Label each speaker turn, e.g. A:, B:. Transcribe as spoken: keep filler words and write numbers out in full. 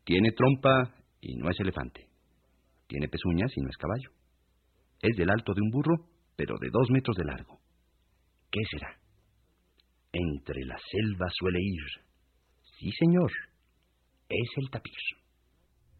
A: Tiene trompa y no es elefante. Tiene pezuñas y no es caballo. Es del alto de un burro, pero de dos metros de largo. ¿Qué será? Entre la selva suele ir. Sí, señor. Es el tapir.